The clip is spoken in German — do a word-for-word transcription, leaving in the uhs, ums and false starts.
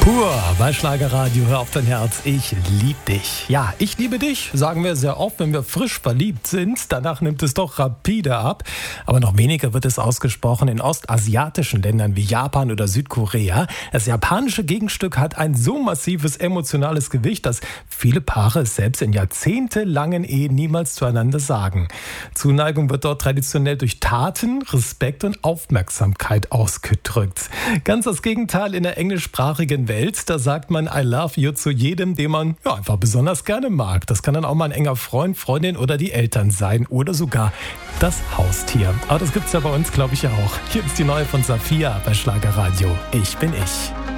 Pur bei Schlagerradio, hör auf dein Herz, ich lieb dich. Ja, ich liebe dich, sagen wir sehr oft, wenn wir frisch verliebt sind. Danach nimmt es doch rapide ab. Aber noch weniger wird es ausgesprochen in ostasiatischen Ländern wie Japan oder Südkorea. Das japanische Gegenstück hat ein so massives emotionales Gewicht, dass viele Paare es selbst in jahrzehntelangen Ehen niemals zueinander sagen. Zuneigung wird dort traditionell durch Taten, Respekt und Aufmerksamkeit ausgedrückt. Ganz das Gegenteil in der englischsprachigen Welt. Da sagt man I love you zu jedem, den man ja, einfach besonders gerne mag. Das kann dann auch mal ein enger Freund, Freundin oder die Eltern sein oder sogar das Haustier. Aber das gibt's ja bei uns, glaube ich, ja auch. Hier ist die neue von Safia bei Schlagerradio. Ich bin ich.